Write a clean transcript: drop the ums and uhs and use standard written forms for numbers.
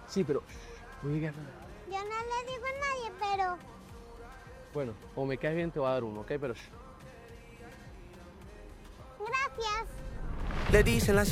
Sí, pero... Oye, Yo no le digo a nadie, pero... bueno, o me caes bien, te voy a dar uno, ¿ok? Pero... Gracias. Le dicen la